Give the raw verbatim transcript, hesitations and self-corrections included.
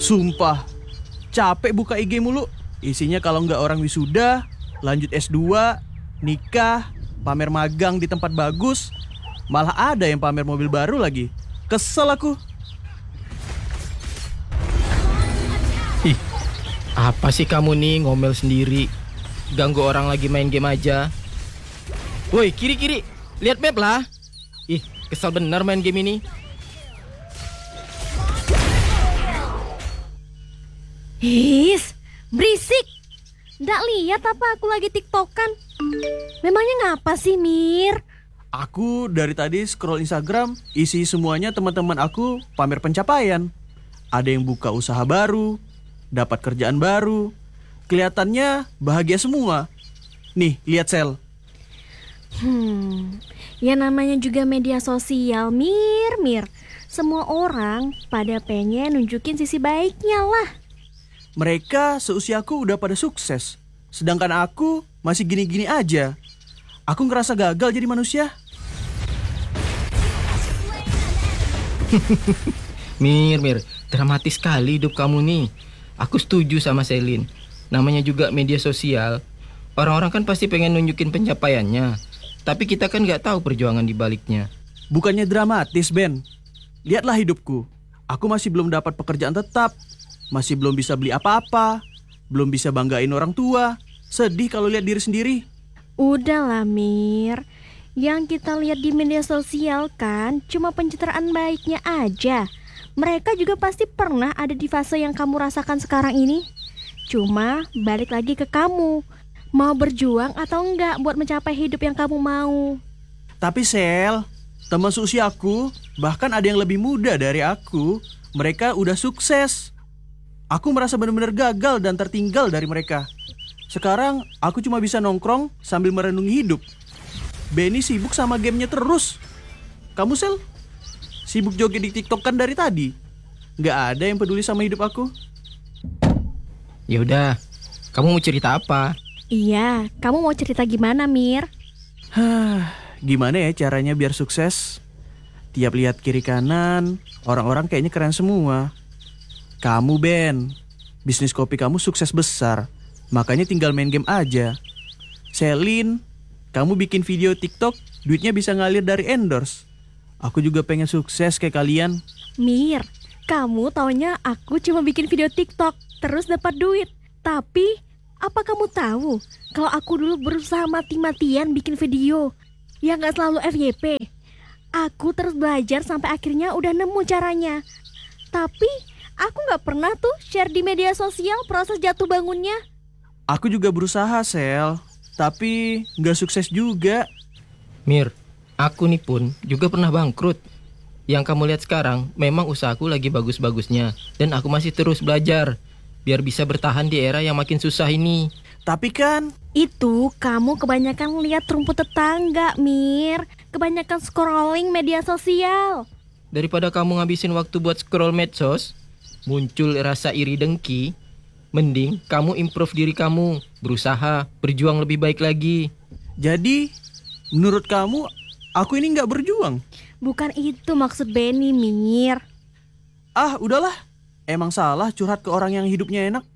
Sumpah, capek buka I G mulu. Isinya kalau nggak orang wisuda, lanjut S dua, nikah, pamer magang di tempat bagus. Malah ada yang pamer mobil baru lagi. Kesel aku. Ih, apa sih kamu nih ngomel sendiri? Ganggu orang lagi main game aja. Woi, kiri-kiri, lihat map lah. Ih, kesel bener main game ini. His, berisik. Nggak lihat apa aku lagi tiktokan? Memangnya ngapa sih, Mir? Aku dari tadi scroll Instagram, isi semuanya teman-teman aku pamer pencapaian. Ada yang buka usaha baru, dapat kerjaan baru. Kelihatannya bahagia semua. Nih, lihat Sel. Hmm, ya namanya juga media sosial, Mir, Mir. Semua orang pada pengen nunjukin sisi baiknya lah. Mereka seusiaku udah pada sukses, sedangkan aku masih gini-gini aja. Aku ngerasa gagal jadi manusia. Mir, Mir, dramatis sekali hidup kamu nih. Aku setuju sama Selin. Namanya juga media sosial. Orang-orang kan pasti pengen nunjukin pencapaiannya, tapi kita kan nggak tahu perjuangan di baliknya. Bukannya dramatis, Ben. Lihatlah hidupku. Aku masih belum dapat pekerjaan tetap, masih belum bisa beli apa-apa, belum bisa banggain orang tua. Sedih kalau lihat diri sendiri. Udahlah, Mir. Yang kita lihat di media sosial kan cuma pencitraan baiknya aja. Mereka juga pasti pernah ada di fase yang kamu rasakan sekarang ini. Cuma balik lagi ke kamu, mau berjuang atau enggak buat mencapai hidup yang kamu mau. Tapi Sel, teman seusiaku, bahkan ada yang lebih muda dari aku, mereka udah sukses. Aku merasa benar-benar gagal dan tertinggal dari mereka. Sekarang aku cuma bisa nongkrong sambil merenungi hidup. Benny sibuk sama gamenya terus. Kamu Sel, sibuk joget di TikTok kan dari tadi. Gak ada yang peduli sama hidup aku. Ya udah, kamu mau cerita apa? Iya, kamu mau cerita gimana, Mir? Hah, gimana ya caranya biar sukses? Tiap lihat kiri kanan, orang-orang kayaknya keren semua. Kamu Ben, bisnis kopi kamu sukses besar, makanya tinggal main game aja. Selin, kamu bikin video TikTok, duitnya bisa ngalir dari endorse. Aku juga pengen sukses kayak kalian. Mir, kamu taunya aku cuma bikin video TikTok terus dapat duit. Tapi apa kamu tahu kalau aku dulu berusaha mati-matian bikin video yang gak selalu F Y P. Aku terus belajar sampai akhirnya udah nemu caranya. Tapi aku gak pernah tuh share di media sosial proses jatuh bangunnya. Aku juga berusaha Sel, tapi gak sukses juga. Mir, aku nih pun juga pernah bangkrut. Yang kamu lihat sekarang memang usahaku lagi bagus-bagusnya, dan aku masih terus belajar biar bisa bertahan di era yang makin susah ini. Tapi kan Itu kamu kebanyakan lihat rumput tetangga, Mir. Kebanyakan scrolling media sosial. Daripada kamu ngabisin waktu buat scroll medsos, muncul rasa iri dengki, mending kamu improve diri kamu, berusaha, berjuang lebih baik lagi. jadi menurut kamu aku ini gak berjuang? Bukan itu maksud Benny, Mir. Ah udahlah, emang salah curhat ke orang yang hidupnya enak.